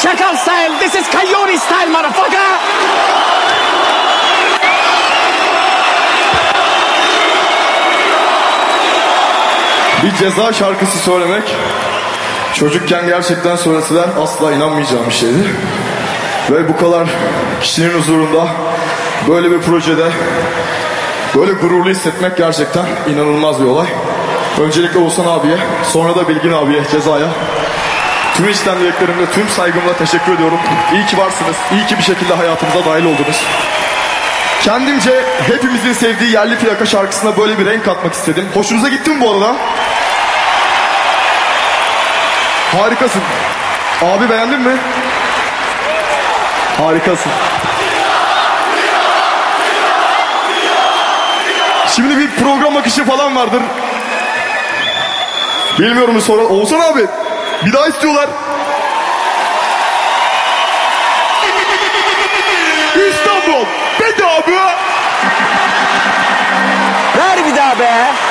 Şakal style. This is Coyote style, motherfucker. Bir Ceza şarkısı söylemek çocukken gerçekten söylesilen asla inanmayacağım bir şeydi. Ve bu kadar kişinin huzurunda böyle bir projede böyle gururlu hissetmek gerçekten inanılmaz bir olay. Öncelikle Oğuzhan abiye, sonra da Bilgin abiye, Ceza'ya tüm içten dileklerimle, tüm saygımla teşekkür ediyorum. İyi ki varsınız, iyi ki bir şekilde hayatımıza dahil oldunuz. Kendimce hepimizin sevdiği yerli plaka şarkısına böyle bir renk katmak istedim. Hoşunuza gitti mi bu arada? Harikasın. Abi beğendin mi? Harikasın. Şimdi bir program akışı falan vardır. Bilmiyorum sonra. Oğuzhan abi bir daha istiyorlar. İstanbul bedava. Ver bir daha be.